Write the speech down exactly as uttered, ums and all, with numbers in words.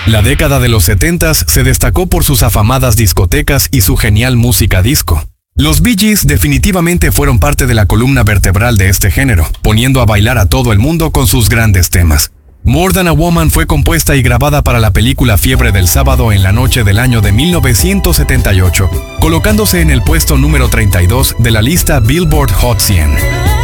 La década de los setentas se destacó por sus afamadas discotecas y su genial música disco. Los Bee Gees definitivamente fueron parte de la columna vertebral de este género, poniendo a bailar a todo el mundo con sus grandes temas. More Than a Woman fue compuesta y grabada para la película Fiebre del Sábado en la noche del año de mil novecientos setenta y ocho, colocándose en el puesto número treinta y dos de la lista Billboard Hot cien.